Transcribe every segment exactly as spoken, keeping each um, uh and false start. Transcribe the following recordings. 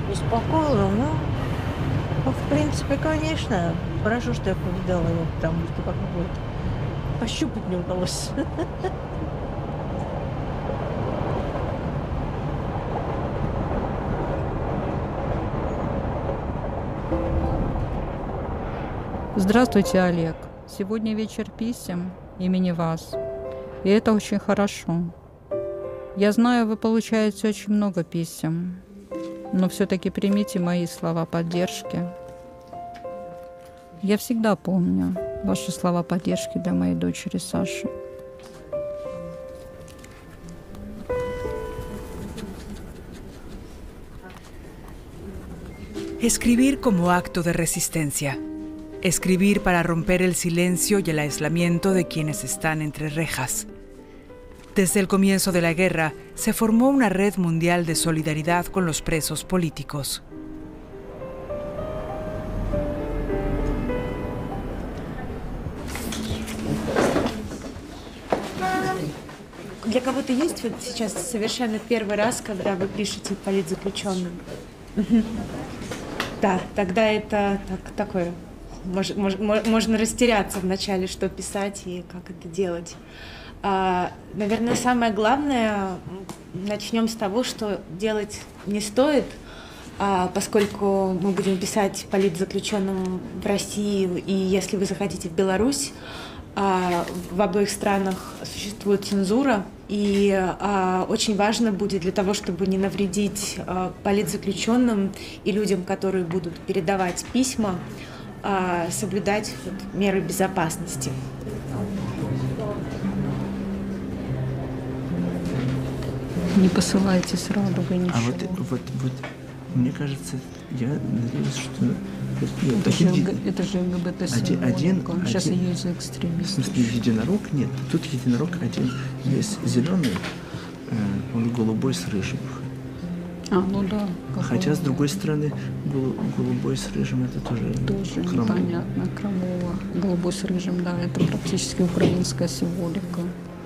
Успокоила, ну, ну, в принципе, конечно. Хорошо, что я повидала его, потому что как бы вот пощупать не удалось. Здравствуйте, Олег. Сегодня вечер писем имени вас. И это очень хорошо. Я знаю, вы получаете очень много писем, но все-таки примите мои слова поддержки. Я всегда помню ваши слова поддержки для моей дочери Саши. Escribir como acto de resistencia. Escribir para romper el silencio y el aislamiento de quienes están entre rejas. Desde el comienzo de la guerra, se formó una red mundial de solidaridad con los presos políticos. Для кого-то есть вот сейчас совершенно первый раз, когда вы пишете политзаключенным? Да, тогда это так, такое, мож, мож, можно растеряться вначале, что писать и как это делать. А, наверное, самое главное, начнем с того, что делать не стоит, а, поскольку мы будем писать политзаключенным в России, и если вы захотите в Беларусь, а, в обоих странах существует цензура, и а, очень важно будет для того, чтобы не навредить а, политзаключенным и людям, которые будут передавать письма, а, соблюдать вот, меры безопасности. Не посылайте с радугой ничего. А вот, вот, вот, мне кажется, я надеюсь, что... Нет, это, один, же, это же ЛГБТ один, один, сейчас один, ее за экстремистов. В смысле, единорог нет. Тут единорог один. Есть зеленый, э, он голубой с рыжим. А, ну да. Хотя, с другой стороны, гол, голубой с рыжим это тоже Тоже хромово. непонятно. Крамово. Голубой с рыжим, да, это практически украинская символика.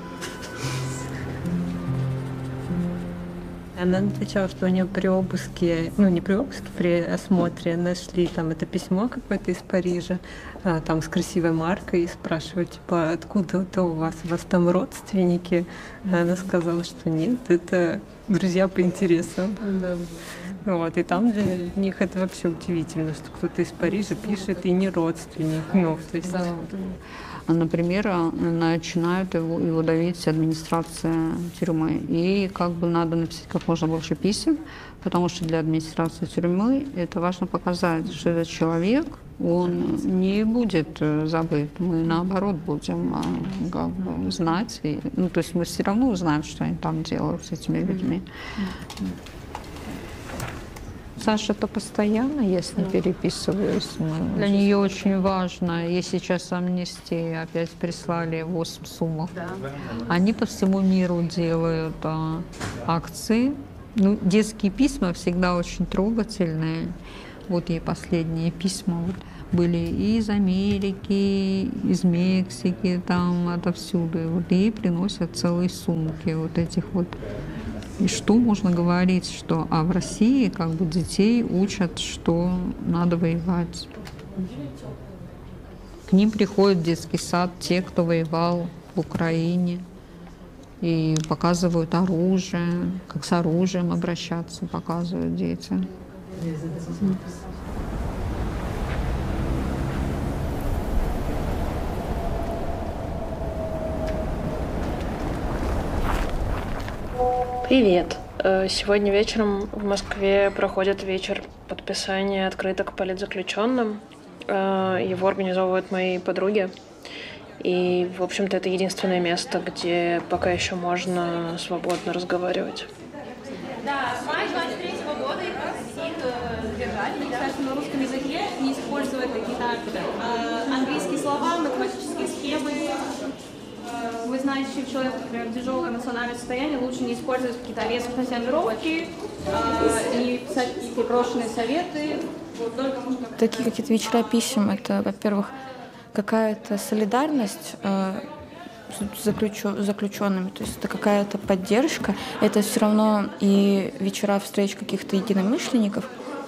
Она отвечала, что у нее при обыске, ну не при обыске, при осмотре нашли там это письмо какое-то из Парижа, а, там с красивой маркой, и спрашивают, типа, откуда это у вас, у вас там родственники? А она сказала, что нет, это друзья по интересам. Да. Вот, и там для них это вообще удивительно, что кто-то из Парижа пишет и не родственник. Ну, то есть... Да. Например, начинают его, его давить администрация тюрьмы. И как бы надо написать как можно больше писем, потому что для администрации тюрьмы это важно показать, что этот человек, он не будет забыт. Мы наоборот будем как бы знать. И, ну, то есть мы все равно узнаем, что они там делают с этими людьми. Саша-то постоянно, если переписываюсь. Для нее очень важно, ей сейчас амнистии опять прислали восемь сумок. Да. Они по всему миру делают а, акции. Ну, детские письма всегда очень трогательные. Вот ей последние письма вот, были и из Америки, из Мексики, там отовсюду. И вот ей приносят целые сумки вот этих вот. И что можно говорить, что а в России как бы детей учат, что надо воевать. К ним приходит в детский сад те, кто воевал в Украине, и показывают оружие, как с оружием обращаться, показывают дети. Привет! Сегодня вечером в Москве проходит вечер подписания открыток политзаключенным. Его организовывают мои подруги. И, в общем-то, это единственное место, где пока еще можно свободно разговаривать. Да, с мая двадцать третьего года их просит содержать на на русском языке, не использовать какие-то э, английские слова, математические схемы. Э, вы знаете, что человек, например, в тяжелое эмоциональное состояние, лучше не использовать какие-то резкие формулировки, э, не писать какие-то брошенные советы. Вот, только можно... Такие какие-то вечера писем, это, во-первых, какая-то солидарность э, с заключенными, то есть это какая-то поддержка, это все равно и вечера встреч каких-то единомышленников,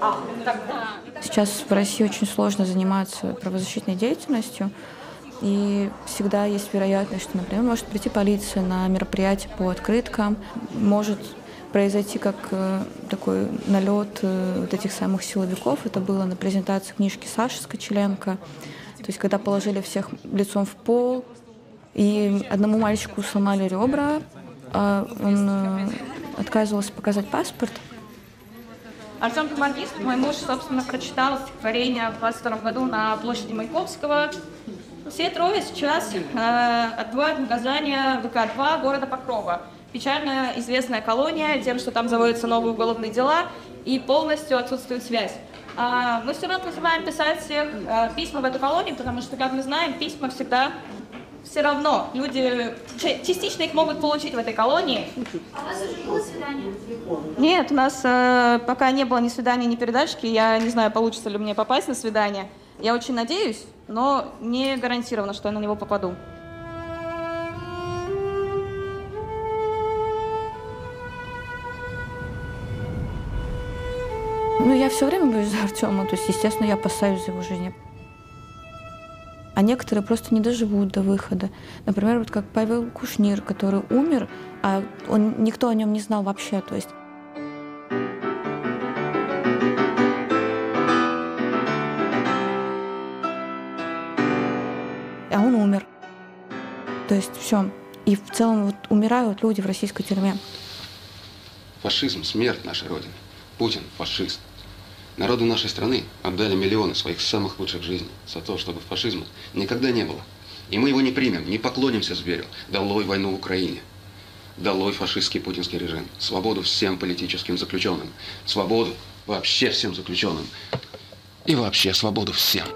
Сейчас в России очень сложно заниматься правозащитной деятельностью, и всегда есть вероятность, что, например, может прийти полиция на мероприятие по открыткам, может произойти как э, такой налет э, вот этих самых силовиков. Это было на презентации книжки Саши Скочеленко. То есть когда положили всех лицом в пол, и одному мальчику сломали ребра, а он э, отказывался показать паспорт. Артем Гимназист, мой муж, собственно, прочитал стихотворение в двадцать втором году на площади Маяковского. Все трое сейчас э, отбывают наказание вэ ка два города Покрова. Печально известная колония тем, что там заводятся новые уголовные дела и полностью отсутствует связь. А мы все равно называем писать всех э, письма в эту колонию, потому что, как мы знаем, письма всегда все равно. Люди частично их могут получить в этой колонии. А у вас уже было свидание? Нет, у нас э, пока не было ни свидания, ни передачки. Я не знаю, получится ли мне попасть на свидание. Я очень надеюсь, но не гарантировано, что я на него попаду. Ну, я все время боюсь за Артема, то есть, естественно, я опасаюсь за его жизнь. А некоторые просто не доживут до выхода. Например, вот как Павел Кушнир, который умер, а он, никто о нем не знал вообще, то есть. А он умер. То есть все. И в целом вот умирают люди в российской тюрьме. Фашизм – смерть нашей Родины. Путин – фашист. Народу нашей страны отдали миллионы своих самых лучших жизней за то, чтобы фашизма никогда не было. И мы его не примем, не поклонимся зверю. Долой войну в Украине. Долой фашистский путинский режим. Свободу всем политическим заключенным. Свободу вообще всем заключенным. И вообще свободу всем.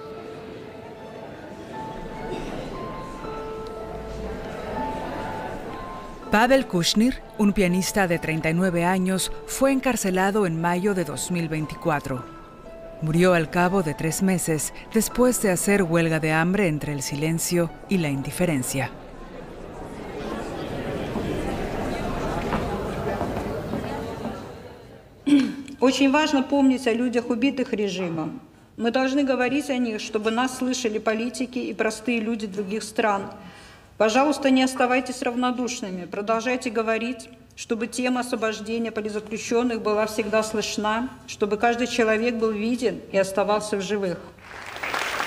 Pavel Kushner, un pianista de treinta y nueve años, fue encarcelado en mayo de dos mil veinticuatro. Murió al cabo de tres meses después de hacer huelga de hambre entre el silencio y la indiferencia. Очень важно помнить о людях, убитых режимом. Мы должны говорить о них, чтобы нас слышали политики и простые люди других стран. Пожалуйста, не оставайтесь равнодушными, продолжайте говорить, чтобы тема освобождения политзаключенных была всегда слышна, чтобы каждый человек был виден и оставался в живых.